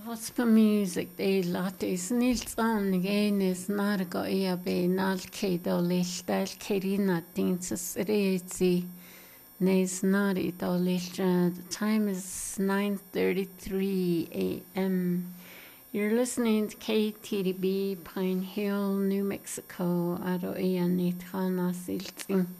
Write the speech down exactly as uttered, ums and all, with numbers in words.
Gospel music de lattes nils an genes nargo ia be nalke do lishtal kerina dinses rezi nes nari do lisha. The time is nine thirty-three a m You're listening to K T D B Pine Hill, New Mexico. Aro ia nit hana silting.